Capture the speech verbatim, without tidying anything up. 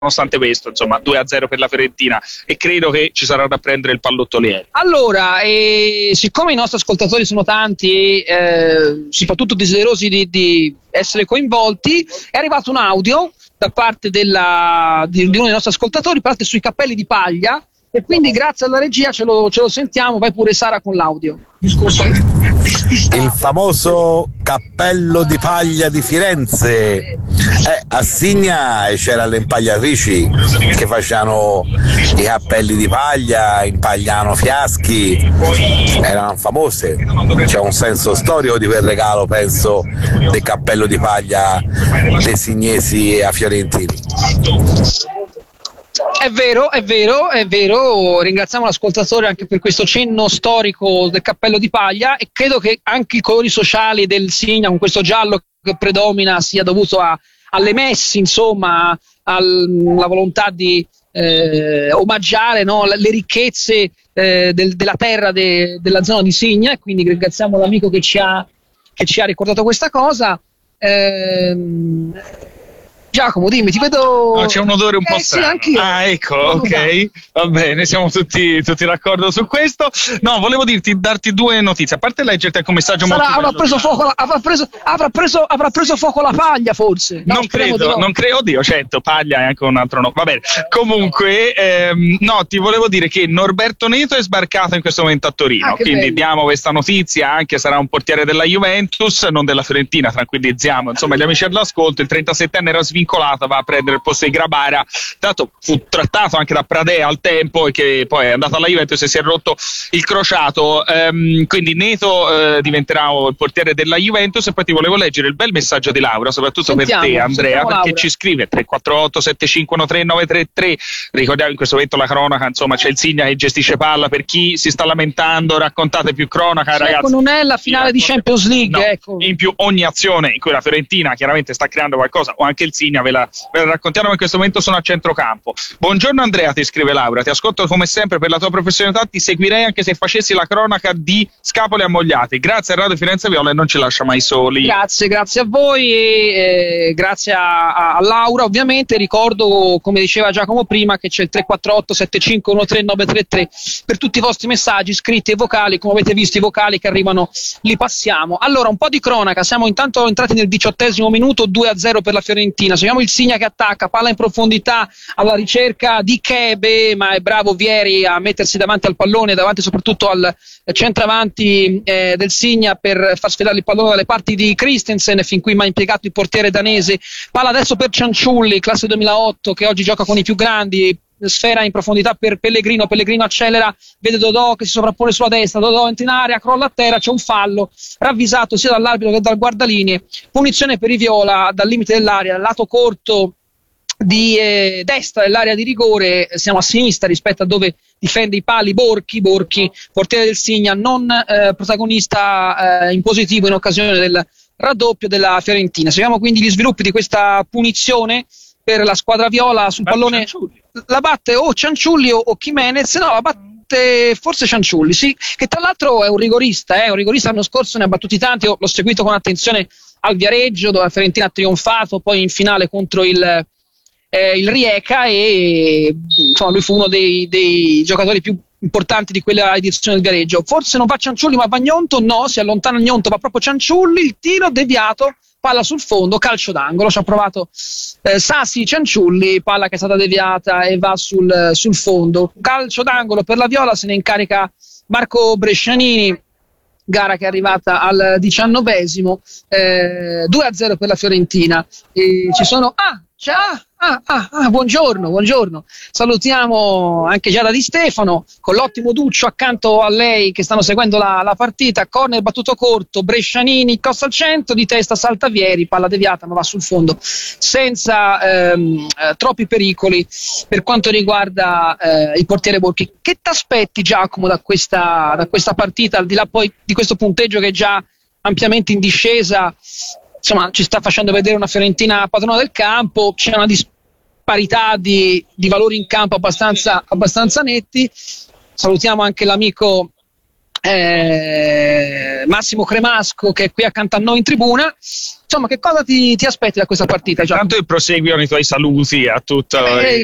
nonostante questo, insomma, due a zero per la Fiorentina, e credo che ci sarà da prendere il pallottoliere. Allora, eh, siccome i nostri ascoltatori sono tanti, eh, soprattutto desiderosi di, di essere coinvolti, è arrivato un audio da parte della, di, di uno dei nostri ascoltatori, parte sui cappelli di paglia, e quindi grazie alla regia ce lo, ce lo sentiamo. Vai pure Sara con l'audio. Il famoso cappello di paglia di Firenze, eh, a Signa c'erano le impagliatrici che facevano i cappelli di paglia, impagliano fiaschi, erano famose. C'è un senso storico di quel regalo, penso, del cappello di paglia dei signesi a fiorentini. È vero, è vero, è vero. Ringraziamo l'ascoltatore anche per questo cenno storico del cappello di paglia, e credo che anche i colori sociali del Signa, con questo giallo che predomina, sia dovuto a, alle messi, insomma, alla volontà di eh, omaggiare, no, le ricchezze eh, del, della terra de, della zona di Signa, e quindi ringraziamo l'amico che ci ha, che ci ha ricordato questa cosa. Ehm, Giacomo, dimmi, ti vedo. No, c'è un odore un po' eh, strano. Sì, anch'io. Ah, ecco, ok, va bene, siamo tutti, tutti d'accordo su questo. No, volevo dirti, darti due notizie. A parte leggerti anche un messaggio Sarà, molto avrà bello. preso fuoco la, avrà preso avrà preso avrà preso fuoco la paglia, forse. No, non credo, no. non credo, oddio, certo, paglia è anche un altro nome. Va bene. Comunque, ehm, no, ti volevo dire che Norberto Neto è sbarcato in questo momento a Torino, Ah, quindi bello. diamo questa notizia, anche sarà un portiere della Juventus, non della Fiorentina, tranquillizziamo, insomma, gli amici all'ascolto. Il trentasettenne era svincolato, va a prendere il posto di Grabara, tanto fu trattato anche da Pradea al tempo, e che poi è andato alla Juventus e si è rotto il crociato, ehm, quindi Neto eh, diventerà il portiere della Juventus. E poi ti volevo leggere il bel messaggio di Laura, soprattutto Sentiamo, per te, Andrea, perché Laura. ci scrive tre quattro otto sette cinque uno tre nove tre tre. Ricordiamo in questo momento la cronaca, insomma, c'è il Signa che gestisce palla. Per chi si sta lamentando, raccontate più cronaca, Ecco, ragazzi. non è la finale di Champions League, No, ecco. in più ogni azione in cui la Fiorentina chiaramente sta creando qualcosa, o anche il Signa, ve la, ve la raccontiamo. In questo momento sono a centrocampo. Buongiorno Andrea, ti scrive Laura, ti ascolto come sempre per la tua professionalità, ti seguirei anche se facessi la cronaca di Scapoli Ammogliati. Grazie a Radio Firenze Viola, e non ci lascia mai soli. Grazie, grazie a voi, e eh, grazie a, a, a Laura ovviamente. Ricordo, come diceva Giacomo prima, che c'è il tre quattro otto sette cinque uno tre nove tre tre per tutti i vostri messaggi scritti e vocali. Come avete visto, i vocali che arrivano li passiamo. Allora, un po' di cronaca. Siamo intanto entrati nel diciottesimo minuto, due a zero per la Fiorentina. Seguiamo il Signa che attacca, palla in profondità alla ricerca di Chebe, ma è bravo Vieri a mettersi davanti al pallone, davanti soprattutto al centravanti eh, del Signa, per far sfidare il pallone dalle parti di Christensen, fin qui mai impiegato il portiere danese. Palla adesso per Cianciulli, classe duemilaotto, che oggi gioca con i più grandi. Sfera in profondità per Pellegrino, Pellegrino accelera, vede Dodò che si sovrappone sulla destra, Dodò entra in area, crolla a terra, c'è un fallo ravvisato sia dall'arbitro che dal guardalinee. Punizione per i viola dal limite dell'area, lato corto di eh, destra dell'area di rigore. Siamo a sinistra rispetto a dove difende i pali Borchi, Borchi portiere del Signa, non eh, protagonista eh, in positivo in occasione del raddoppio della Fiorentina. Seguiamo quindi gli sviluppi di questa punizione per la squadra viola sul Batte pallone. Cianciulli. La batte o Cianciulli o, o Jimenez, no, la batte forse Cianciulli, sì, che tra l'altro è un rigorista, eh, un rigorista. L'anno scorso ne ha battuti tanti, io l'ho seguito con attenzione al Viareggio, dove la Fiorentina ha trionfato poi in finale contro il Eh, il Rijeka, e insomma lui fu uno dei, dei giocatori più importanti di quella edizione del Viareggio. Forse non va Cianciulli ma va Gnonto, no, si allontana Gnonto, va proprio Cianciulli, il tiro deviato, palla sul fondo, calcio d'angolo. Ci ha provato eh, Sassi Cianciulli, palla che è stata deviata e va sul, sul fondo. Calcio d'angolo per la Viola, se ne incarica Marco Brescianini. Gara che è arrivata al diciannovesimo, eh, due a zero per la Fiorentina. E ci sono ah, ciao, ah, ah, ah, buongiorno, buongiorno. Salutiamo anche Giada Di Stefano con l'ottimo Duccio accanto a lei che stanno seguendo la, la partita. Corner battuto corto, Brescianini costa al centro, di testa salta Vieri, palla deviata ma va sul fondo senza ehm, eh, troppi pericoli per quanto riguarda eh, il portiere Borchi. Che ti aspetti, Giacomo, da questa, da questa partita, al di là poi di questo punteggio che è già ampiamente in discesa? Insomma, ci sta facendo vedere una Fiorentina padrona del campo, c'è una disparità di, di valori in campo abbastanza, abbastanza netti. Salutiamo anche l'amico eh, Massimo Cremasco che è qui accanto a noi in tribuna. Insomma, che cosa ti, ti aspetti da questa partita? Già? Tanto che proseguono i tuoi saluti a tutto. Eh,